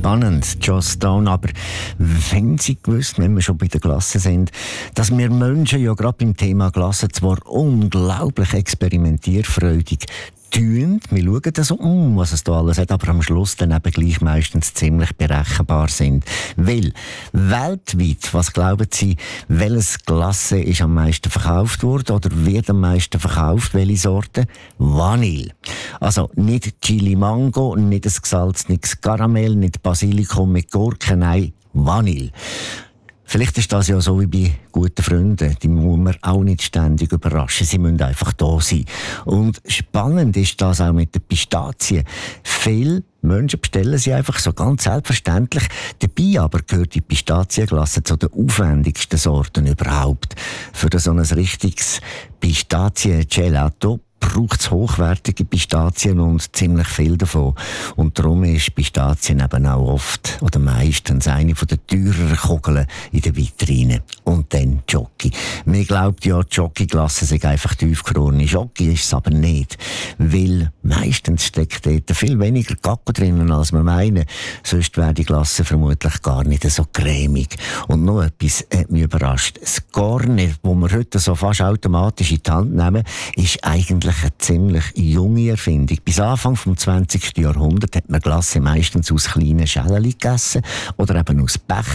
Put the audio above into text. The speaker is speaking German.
Spannend, Joss Stone. Aber wenn Sie gewusst, wenn wir schon bei der Glasse sind, dass wir Menschen ja gerade beim Thema Glasse zwar unglaublich experimentierfreudig tun, wir schauen das so, was es da alles hat, aber am Schluss dann eben gleich meistens ziemlich berechenbar sind. Weil weltweit, was glauben Sie, welches Glasse ist am meisten verkauft worden oder wird am meisten verkauft? Welche Sorte? Vanille. Also nicht Chili Mango, nicht ein gesalzenes Karamell, nicht Basilikum mit Gurken, nein, Vanille. Vielleicht ist das ja so wie bei guten Freunden. Die muss man auch nicht ständig überraschen. Sie müssen einfach da sein. Und spannend ist das auch mit den Pistazien. Viele Menschen bestellen sie einfach so ganz selbstverständlich. Dabei aber gehört die Pistazienglasse zu den aufwendigsten Sorten überhaupt. Für so ein richtiges Pistazien-Gelato braucht es hochwertige Pistazien und ziemlich viel davon. Und darum ist Pistazien eben auch oft oder meistens eine der teureren Kugeln in der Vitrine. Und dann Jockey. Man glaubt ja, die Jockey-Glasse sei einfach tiefgefrorene Jockey, ist es aber nicht. Weil meistens steckt dort viel weniger Kakao drinnen, als wir meinen. Sonst wäre die Glasse vermutlich gar nicht so cremig. Und noch etwas hat mich überrascht. Das Garnier, das wir heute so fast automatisch in die Hand nehmen, ist eigentlich eine ziemlich junge Erfindung. Bis Anfang des 20. Jahrhunderts hat man Glasse meistens aus kleinen Schälchen gegessen oder eben aus Becher.